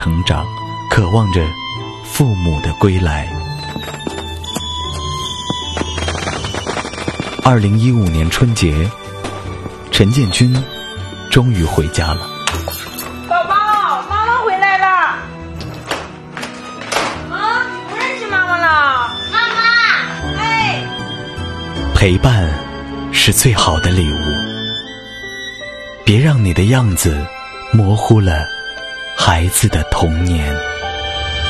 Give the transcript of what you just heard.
成长，渴望着父母的归来。2015年春节，陈建军终于回家了。 宝宝，妈妈回来了。啊，你不认识妈妈了？妈妈，哎。 陪伴是最好的礼物，别让你的样子模糊了孩子的童年。